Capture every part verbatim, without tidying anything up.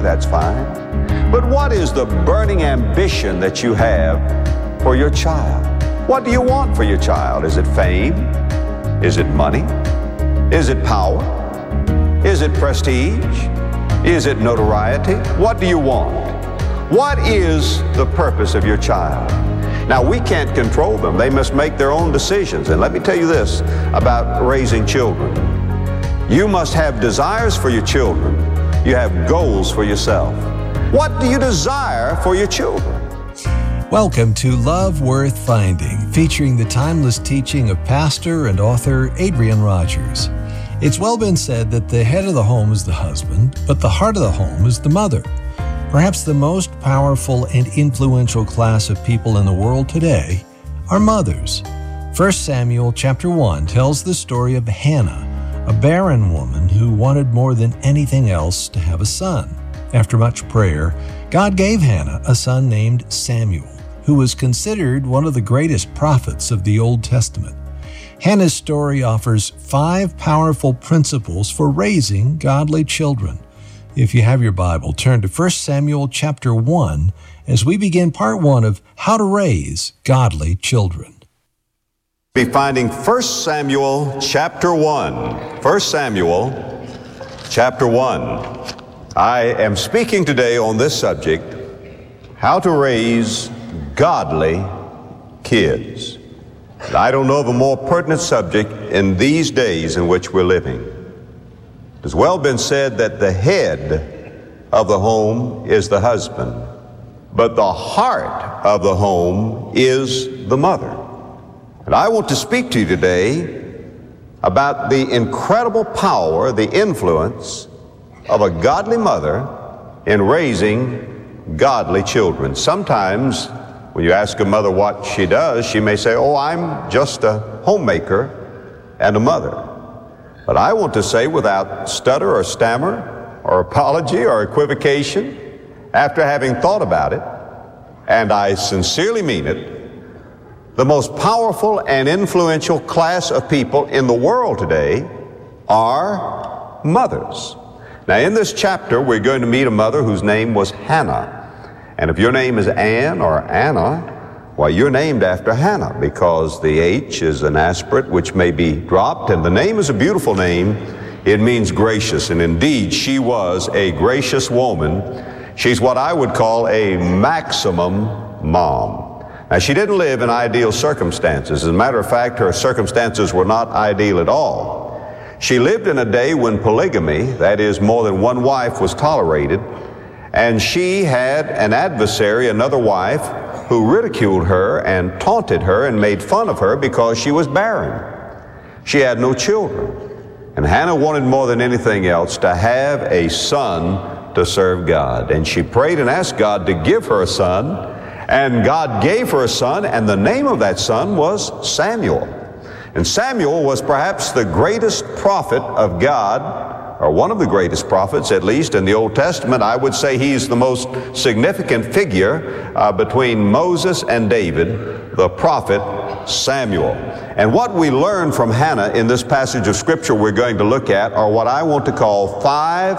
that's fine. But what is the burning ambition that you have for your child? What do you want for your child? Is it fame? Is it money? Is it power? Is it prestige? Is it notoriety? What do you want? What is the purpose of your child? Now, we can't control them. They must make their own decisions. And let me tell you this about raising children. You must have desires for your children. You have goals for yourself. What do you desire for your children? Welcome to Love Worth Finding, featuring the timeless teaching of pastor and author Adrian Rogers. It's well been said that the head of the home is the husband, but the heart of the home is the mother. Perhaps the most powerful and influential class of people in the world today are mothers. First Samuel chapter one tells the story of Hannah, a barren woman who wanted more than anything else to have a son. After much prayer, God gave Hannah a son named Samuel, who was considered one of the greatest prophets of the Old Testament. Hannah's story offers five powerful principles for raising godly children. If you have your Bible, turn to First Samuel chapter one as we begin part one of How to Raise Godly Children. Be finding First Samuel chapter one. First Samuel chapter one. I am speaking today on this subject, how to raise godly kids. I don't know of a more pertinent subject in these days in which we're living. It has well been said that the head of the home is the husband, but the heart of the home is the mother. And I want to speak to you today about the incredible power, the influence of a godly mother in raising godly children. Sometimes when you ask a mother what she does, she may say, oh, I'm just a homemaker and a mother. But I want to say without stutter or stammer or apology or equivocation, after having thought about it, and I sincerely mean it, the most powerful and influential class of people in the world today are mothers. Now, in this chapter, we're going to meet a mother whose name was Hannah. And if your name is Ann or Anna, why, you're named after Hannah, because the H is an aspirate which may be dropped, and the name is a beautiful name. It means gracious, and indeed, she was a gracious woman. She's what I would call a maximum mom. Now, she didn't live in ideal circumstances. As a matter of fact, her circumstances were not ideal at all. She lived in a day when polygamy, that is, more than one wife, was tolerated, and she had an adversary, another wife, who ridiculed her and taunted her and made fun of her because she was barren. She had no children. And Hannah wanted more than anything else to have a son to serve God. And she prayed and asked God to give her a son, and God gave her a son, and the name of that son was Samuel. And Samuel was perhaps the greatest prophet of God, or one of the greatest prophets, at least in the Old Testament. I would say he's the most significant figure uh, between Moses and David, the prophet Samuel. And what we learn from Hannah in this passage of Scripture we're going to look at are what I want to call five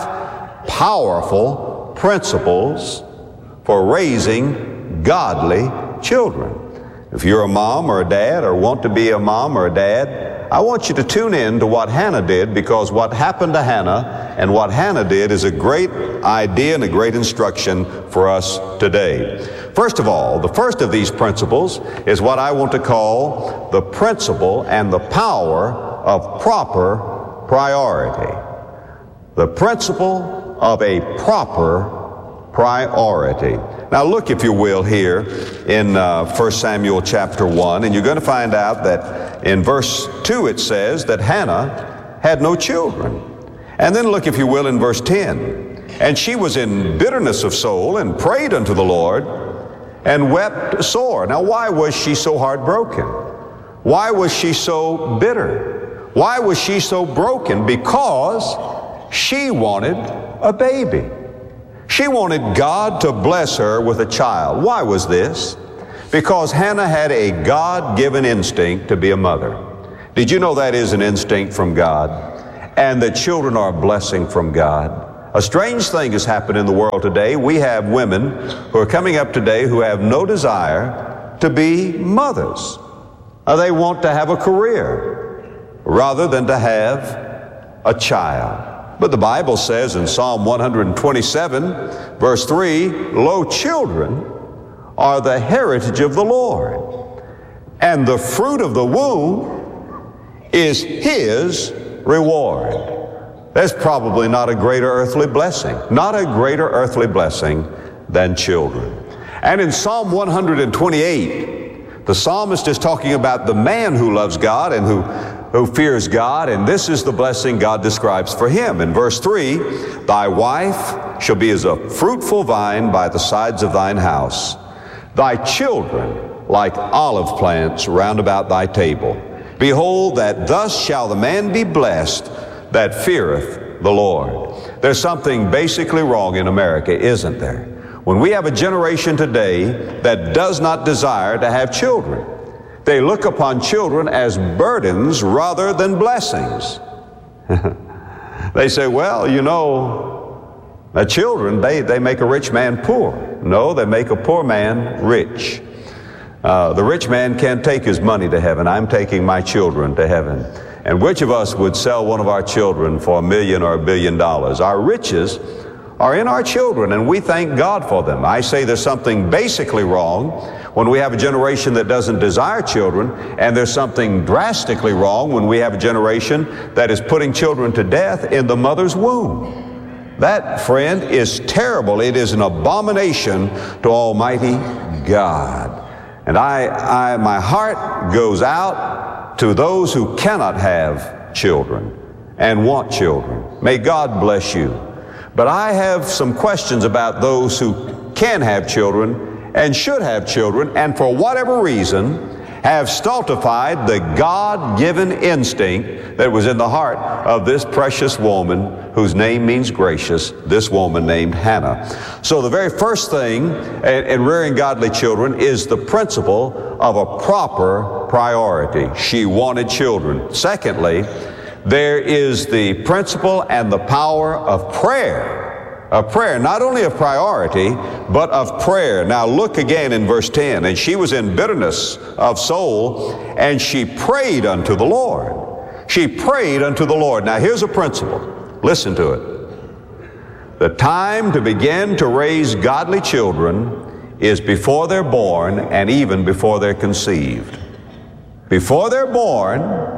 powerful principles for raising godly children. If you're a mom or a dad, or want to be a mom or a dad, I want you to tune in to what Hannah did, because what happened to Hannah and what Hannah did is a great idea and a great instruction for us today. First of all, the first of these principles is what I want to call the principle and the power of proper priority. The principle of a proper priority. Now look, if you will, here in uh, First Samuel chapter one, and you're going to find out that in verse two it says that Hannah had no children. And then look, if you will, in verse ten. And she was in bitterness of soul and prayed unto the Lord and wept sore. Now why was she so heartbroken? Why was she so bitter? Why was she so broken? Because she wanted a baby. She wanted God to bless her with a child. Why was this? Because Hannah had a God-given instinct to be a mother. Did you know that is an instinct from God? And that children are a blessing from God. A strange thing has happened in the world today. We have women who are coming up today who have no desire to be mothers. Uh, they want to have a career rather than to have a child. But the Bible says in Psalm one twenty-seven, verse three, "Lo, children are the heritage of the Lord, and the fruit of the womb is His reward." There's probably not a greater earthly blessing, not a greater earthly blessing than children. And in Psalm one twenty-eight, the psalmist is talking about the man who loves God and who, who fears God, and this is the blessing God describes for him. In verse three, "Thy wife shall be as a fruitful vine by the sides of thine house, thy children like olive plants round about thy table. Behold, that thus shall the man be blessed that feareth the Lord." There's something basically wrong in America, isn't there? When we have a generation today that does not desire to have children. They look upon children as burdens rather than blessings. They say, well, you know, the children, they, they make a rich man poor. No, they make a poor man rich. Uh, the rich man can't take his money to heaven. I'm taking my children to heaven. And which of us would sell one of our children for a million or a billion dollars? Our riches are in our children, and we thank God for them. I say there's something basically wrong when we have a generation that doesn't desire children, and there's something drastically wrong when we have a generation that is putting children to death in the mother's womb. That, friend, is terrible. It is an abomination to Almighty God. And I, I, my heart goes out to those who cannot have children and want children. May God bless you. But I have some questions about those who can have children and should have children, and for whatever reason have stultified the God-given instinct that was in the heart of this precious woman whose name means gracious, this woman named Hannah. So the very first thing in, in rearing godly children is the principle of a proper priority. She wanted children. Secondly, there is the principle and the power of prayer. Of prayer, not only of priority, but of prayer. Now look again in verse ten. "And she was in bitterness of soul, and she prayed unto the Lord." She prayed unto the Lord. Now here's a principle. Listen to it. The time to begin to raise godly children is before they're born and even before they're conceived. Before they're born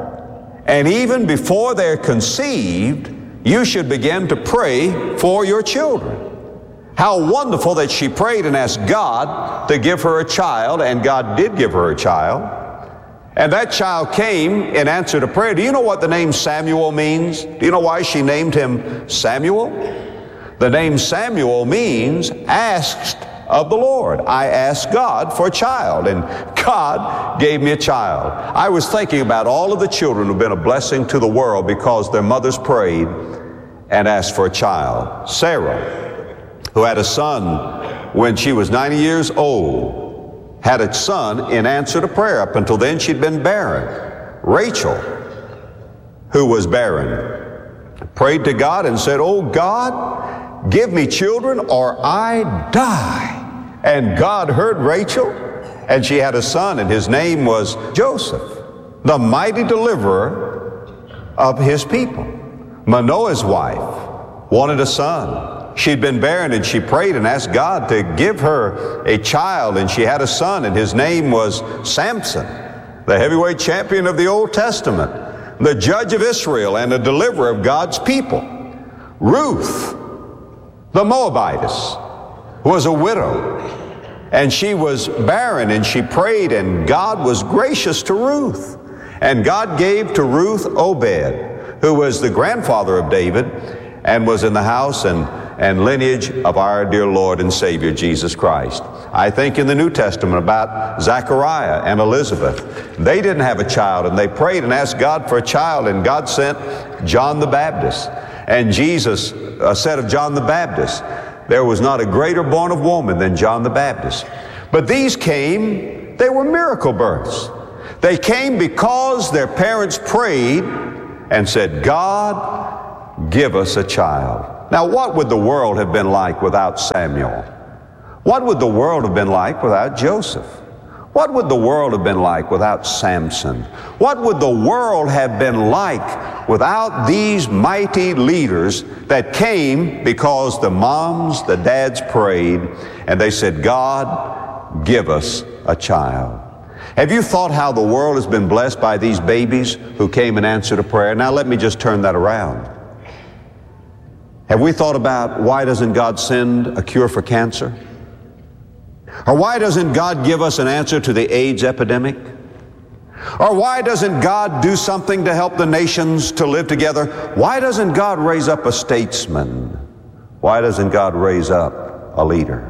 and even before they're conceived, you should begin to pray for your children. How wonderful that she prayed and asked God to give her a child, and God did give her a child. And that child came in answer to prayer. Do you know what the name Samuel means? Do you know why she named him Samuel? The name Samuel means asked of the Lord. I asked God for a child, and God gave me a child. I was thinking about all of the children who've been a blessing to the world because their mothers prayed and asked for a child. Sarah, who had a son when she was ninety years old, had a son in answer to prayer. Up until then, she'd been barren. Rachel, who was barren, prayed to God and said, "Oh God, give me children or I die." And God heard Rachel, and she had a son, and his name was Joseph, the mighty deliverer of his people. Manoah's wife wanted a son. She'd been barren, and she prayed and asked God to give her a child, and she had a son, and his name was Samson, the heavyweight champion of the Old Testament, the judge of Israel and a deliverer of God's people. Ruth, the Moabitess, was a widow, and she was barren, and she prayed, and God was gracious to Ruth. And God gave to Ruth Obed, who was the grandfather of David and was in the house and, and lineage of our dear Lord and Savior Jesus Christ. I think in the New Testament about Zachariah and Elizabeth. They didn't have a child, and they prayed and asked God for a child, and God sent John the Baptist. And Jesus uh, said of John the Baptist, there was not a greater born of woman than John the Baptist. But these came, they were miracle births. They came because their parents prayed and said, God, give us a child. Now, what would the world have been like without Samuel? What would the world have been like without Joseph? What would the world have been like without Samson? What would the world have been like without these mighty leaders that came because the moms, the dads prayed, and they said, God, give us a child. Have you thought how the world has been blessed by these babies who came and answered a prayer? Now let me just turn that around. Have we thought about why doesn't God send a cure for cancer? Or why doesn't God give us an answer to the AIDS epidemic? Or why doesn't God do something to help the nations to live together? Why doesn't God raise up a statesman? Why doesn't God raise up a leader?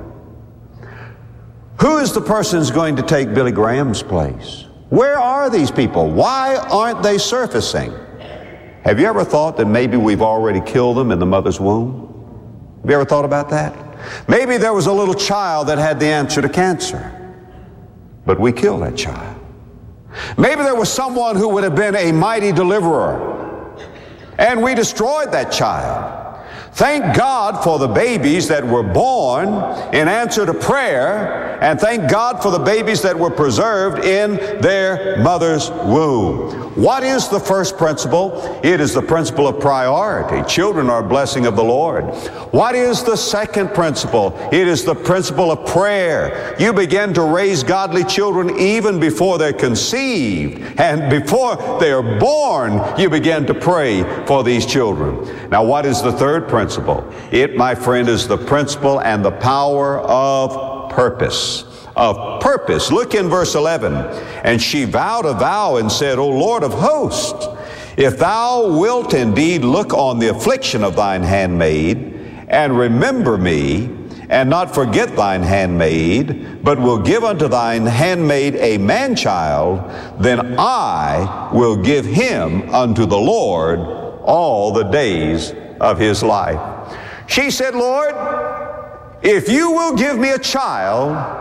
Who is the person who's going to take Billy Graham's place? Where are these people? Why aren't they surfacing? Have you ever thought that maybe we've already killed them in the mother's womb? Have you ever thought about that? Maybe there was a little child that had the answer to cancer, but we killed that child. Maybe there was someone who would have been a mighty deliverer, and we destroyed that child. Thank God for the babies that were born in answer to prayer, and thank God for the babies that were preserved in their mother's womb. What is the first principle? It is the principle of priority. Children are a blessing of the Lord. What is the second principle? It is the principle of prayer. You begin to raise godly children even before they're conceived, and before they are born, you begin to pray for these children. Now, what is the third principle? It, my friend, is the principle and the power of purpose. Of purpose. Look in verse eleven. And she vowed a vow and said, O Lord of hosts, if thou wilt indeed look on the affliction of thine handmaid, and remember me, and not forget thine handmaid, but will give unto thine handmaid a man-child, then I will give him unto the Lord all the days of his life. She said, Lord, if you will give me a child,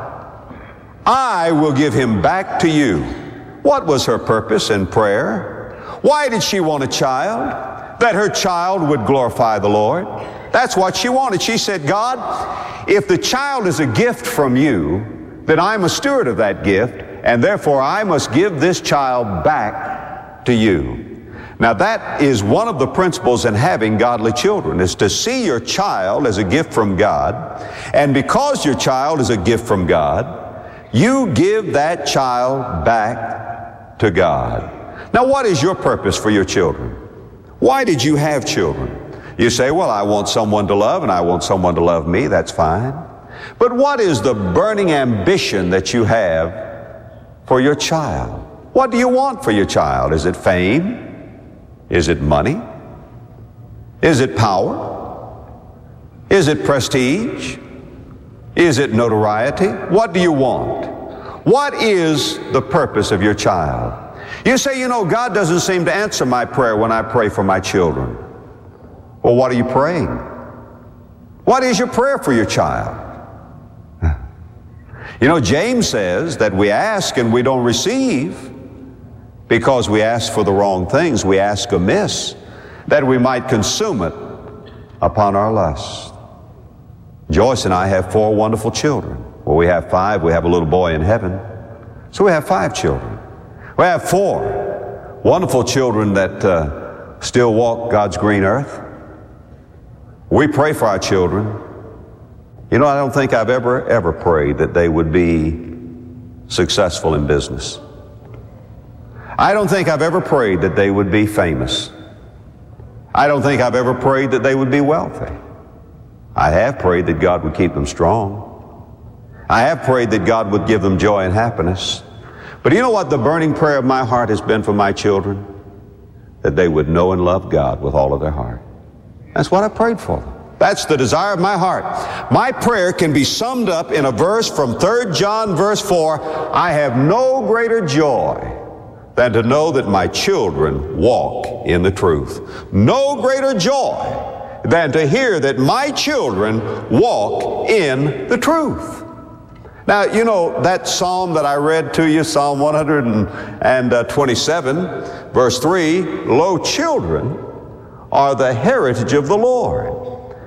I will give him back to you. What was her purpose in prayer? Why did she want a child? That her child would glorify the Lord. That's what she wanted. She said, God, if the child is a gift from you, then I'm a steward of that gift, and therefore I must give this child back to you. Now that is one of the principles in having godly children, is to see your child as a gift from God, and because your child is a gift from God, you give that child back to God. Now, what is your purpose for your children? Why did you have children? You say, well, I want someone to love, and I want someone to love me. That's fine. But what is the burning ambition that you have for your child? What do you want for your child? Is it fame? Is it money? Is it power? Is it prestige? Is it notoriety? What do you want? What is the purpose of your child? You say, you know, God doesn't seem to answer my prayer when I pray for my children. Well, what are you praying? What is your prayer for your child? You know, James says that we ask and we don't receive because we ask for the wrong things. We ask amiss, that we might consume it upon our lust. Joyce and I have four wonderful children. Well, we have five. We have a little boy in heaven. So we have five children. We have four wonderful children that uh, still walk God's green earth. We pray for our children. You know, I don't think I've ever, ever prayed that they would be successful in business. I don't think I've ever prayed that they would be famous. I don't think I've ever prayed that they would be wealthy. I have prayed that God would keep them strong. I have prayed that God would give them joy and happiness. But you know what the burning prayer of my heart has been for my children? That they would know and love God with all of their heart. That's what I prayed for them. That's the desire of my heart. My prayer can be summed up in a verse from Third John verse four. I have no greater joy than to know that my children walk in the truth. No greater joy than to hear that my children walk in the truth. Now, you know, that psalm that I read to you, Psalm one twenty-seven, verse three, lo, children are the heritage of the Lord,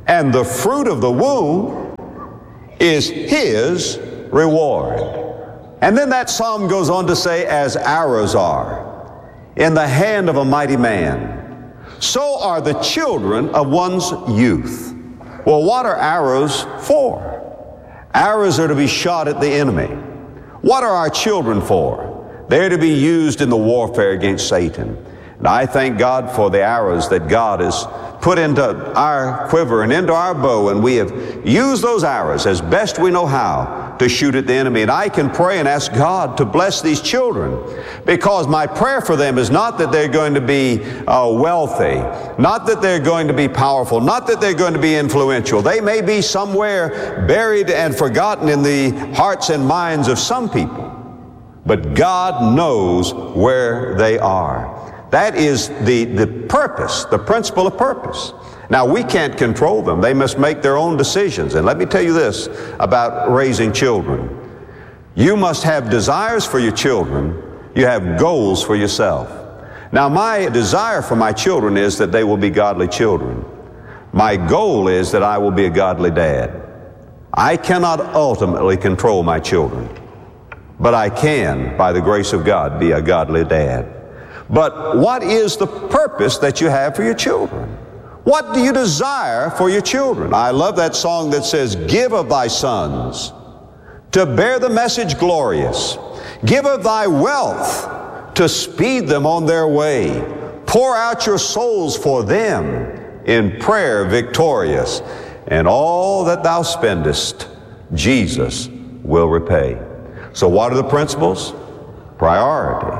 and the fruit of the womb is his reward. And then that psalm goes on to say, as arrows are in the hand of a mighty man, so are the children of one's youth. Well, what are arrows for? Arrows are to be shot at the enemy. What are our children for? They're to be used in the warfare against Satan. And I thank God for the arrows that God has put into our quiver and into our bow, and we have used those arrows as best we know how to shoot at the enemy. And I can pray and ask God to bless these children, because my prayer for them is not that they're going to be uh, wealthy, not that they're going to be powerful, not that they're going to be influential. They may be somewhere buried and forgotten in the hearts and minds of some people, but God knows where they are. That is the, the purpose, the principle of purpose. Now, we can't control them. They must make their own decisions. And let me tell you this about raising children. You must have desires for your children. You have goals for yourself. Now, my desire for my children is that they will be godly children. My goal is that I will be a godly dad. I cannot ultimately control my children, but I can, by the grace of God, be a godly dad. But what is the purpose that you have for your children? What do you desire for your children? I love that song that says, give of thy sons to bear the message glorious. Give of thy wealth to speed them on their way. Pour out your souls for them in prayer victorious. And all that thou spendest, Jesus will repay. So what are the principles? Priority,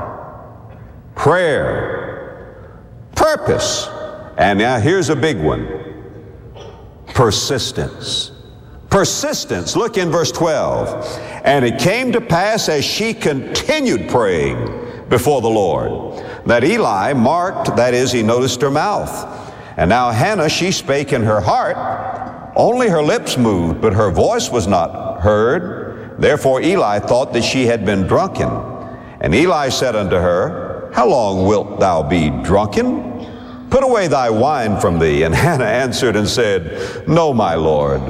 prayer, purpose, and now here's a big one, persistence. Persistence. Look in verse twelve. And it came to pass as she continued praying before the Lord, that Eli marked, that is, he noticed her mouth. And now Hannah, she spake in her heart, only her lips moved, but her voice was not heard. Therefore Eli thought that she had been drunken. And Eli said unto her, how long wilt thou be drunken? Put away thy wine from thee. And Hannah answered and said, no, my Lord,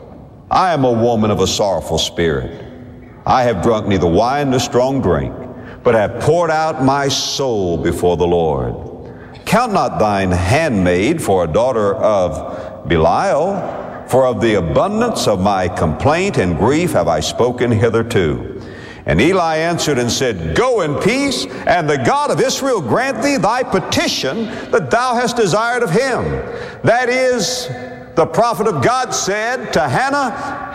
I am a woman of a sorrowful spirit. I have drunk neither wine nor strong drink, but have poured out my soul before the Lord. Count not thine handmaid for a daughter of Belial, for of the abundance of my complaint and grief have I spoken hitherto. And Eli answered and said, go in peace, and the God of Israel grant thee thy petition that thou hast desired of him. That is, the prophet of God said to Hannah,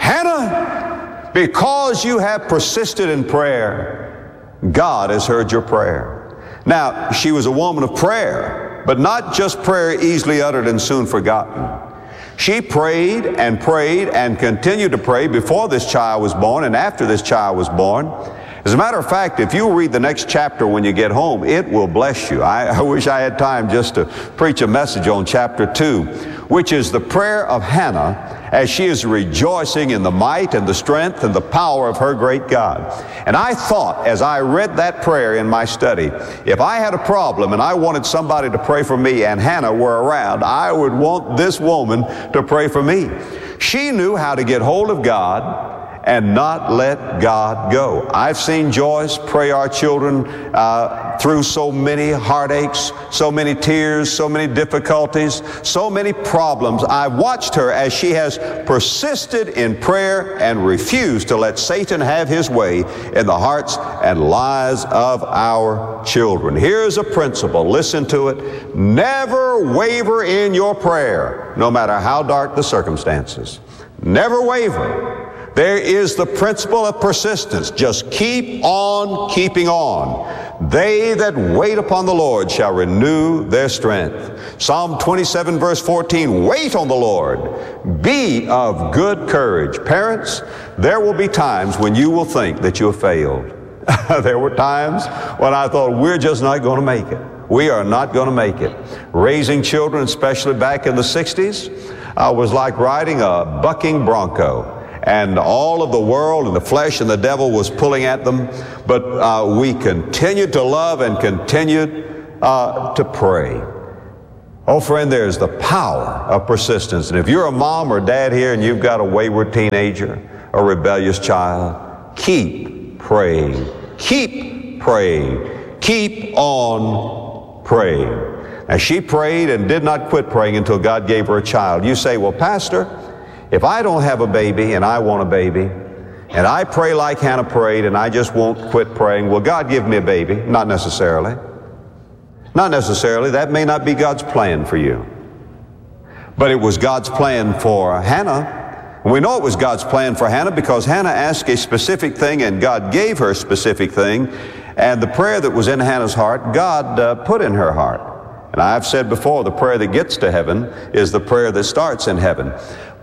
Hannah, because you have persisted in prayer, God has heard your prayer. Now, she was a woman of prayer, but not just prayer easily uttered and soon forgotten. She prayed and prayed and continued to pray before this child was born and after this child was born. As a matter of fact, if you read the next chapter when you get home, it will bless you. I, I wish I had time just to preach a message on chapter two, which is the prayer of Hannah as she is rejoicing in the might and the strength and the power of her great God. And I thought, as I read that prayer in my study, if I had a problem and I wanted somebody to pray for me and Hannah were around, I would want this woman to pray for me. She knew how to get hold of God and not let God go. I've seen Joyce pray our children uh, through so many heartaches, so many tears, so many difficulties, so many problems. I've watched her as she has persisted in prayer and refused to let Satan have his way in the hearts and lives of our children. Here's a principle. Listen to it. Never waver in your prayer, no matter how dark the circumstances. Never waver. There is the principle of persistence. Just keep on keeping on. They that wait upon the Lord shall renew their strength. Psalm twenty-seven verse fourteen, wait on the Lord. Be of good courage. Parents, there will be times when you will think that you have failed. There were times when I thought, we're just not going to make it. We are not going to make it. Raising children, especially back in the sixties, uh, was like riding a bucking bronco. And all of the world and the flesh and the devil was pulling at them. But uh, we continued to love and continued uh, to pray. Oh, friend, there's the power of persistence. And if you're a mom or dad here and you've got a wayward teenager, a rebellious child, keep praying. Keep praying. Keep on praying. Now, she prayed and did not quit praying until God gave her a child. You say, well, Pastor, if I don't have a baby and I want a baby, and I pray like Hannah prayed and I just won't quit praying, will God give me a baby? Not necessarily. Not necessarily. That may not be God's plan for you. But it was God's plan for Hannah. We know it was God's plan for Hannah because Hannah asked a specific thing and God gave her a specific thing. And the prayer that was in Hannah's heart, God uh, put in her heart. And I've said before, the prayer that gets to heaven is the prayer that starts in heaven.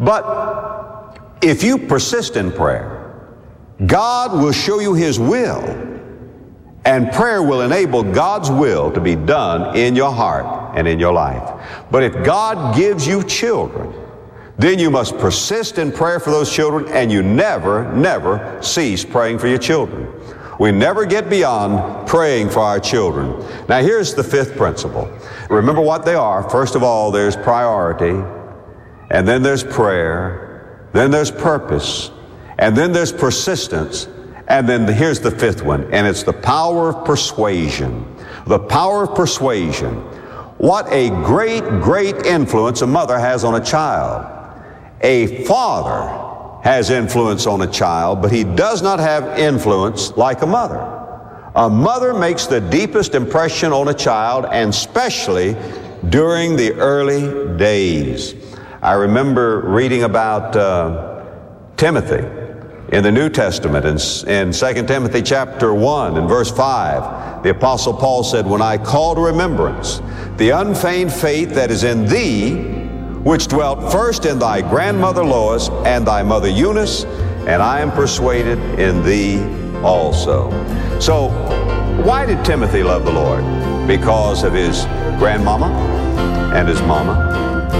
But if you persist in prayer, God will show you His will. And prayer will enable God's will to be done in your heart and in your life. But if God gives you children, then you must persist in prayer for those children, and you never, never cease praying for your children. We never get beyond praying for our children. Now here's the fifth principle. Remember what they are. First of all, there's priority, and then there's prayer, then there's purpose, and then there's persistence. And then the, here's the fifth one, and it's the power of persuasion. The power of persuasion. What a great, great influence a mother has on a child. A father has influence on a child, but he does not have influence like a mother. A mother makes the deepest impression on a child, and especially during the early days. I remember reading about uh, Timothy in the New Testament, in, in Second Timothy chapter one and verse five, the Apostle Paul said, when I call to remembrance the unfeigned faith that is in thee, which dwelt first in thy grandmother Lois and thy mother Eunice, and I am persuaded in thee also. So, why did Timothy love the Lord? Because of his grandmama and his mama.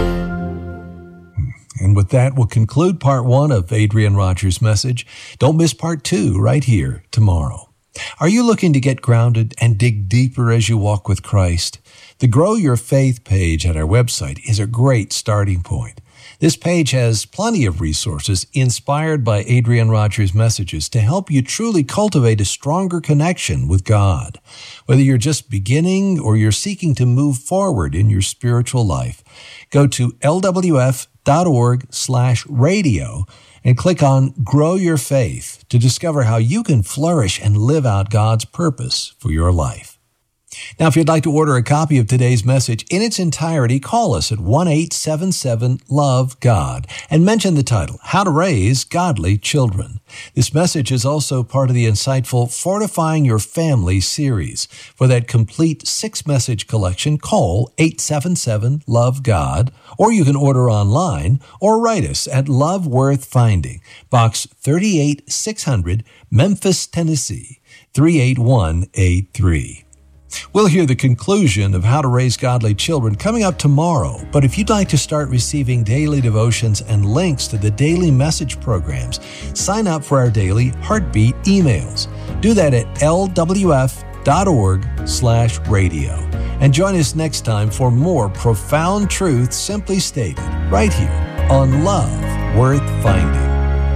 And with that, we'll conclude part one of Adrian Rogers' message. Don't miss part two right here tomorrow. Are you looking to get grounded and dig deeper as you walk with Christ? The Grow Your Faith page at our website is a great starting point. This page has plenty of resources inspired by Adrian Rogers' messages to help you truly cultivate a stronger connection with God. Whether you're just beginning or you're seeking to move forward in your spiritual life, go to L W F dot org slash radio and click on Grow Your Faith to discover how you can flourish and live out God's purpose for your life. Now, if you'd like to order a copy of today's message in its entirety, call us at one eight seven seven love God and mention the title, How to Raise Godly Children. This message is also part of the insightful Fortifying Your Family series. For that complete six-message collection, call eight seven seven love God, or you can order online or write us at Love Worth Finding, Box thirty-eight six hundred, Memphis, Tennessee, three eight one eight three. We'll hear the conclusion of How to Raise Godly Children coming up tomorrow, but if you'd like to start receiving daily devotions and links to the daily message programs, sign up for our daily Heartbeat emails. Do that at L W F dot org slash radio. And join us next time for more profound truths simply stated right here on Love Worth Finding.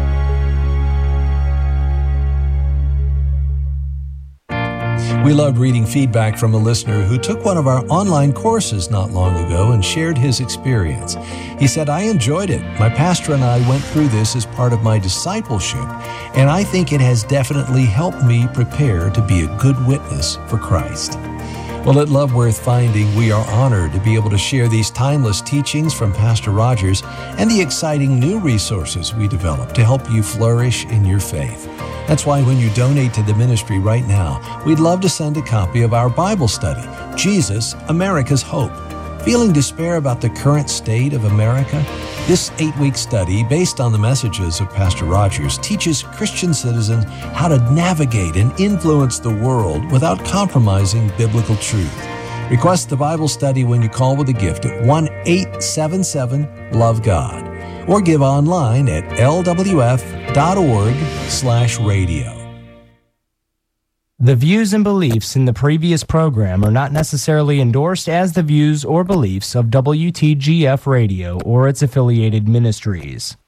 We loved reading feedback from a listener who took one of our online courses not long ago and shared his experience. He said, I enjoyed it. My pastor and I went through this as part of my discipleship, and I think it has definitely helped me prepare to be a good witness for Christ. Well, at Love Worth Finding, we are honored to be able to share these timeless teachings from Pastor Rogers and the exciting new resources we develop to help you flourish in your faith. That's why when you donate to the ministry right now, we'd love to send a copy of our Bible study, Jesus, America's Hope. Feeling despair about the current state of America? This eight-week study, based on the messages of Pastor Rogers, teaches Christian citizens how to navigate and influence the world without compromising biblical truth. Request the Bible study when you call with a gift at one eight seven seven love God or give online at L W F dot org slash radio. The views and beliefs in the previous program are not necessarily endorsed as the views or beliefs of W T G F Radio or its affiliated ministries.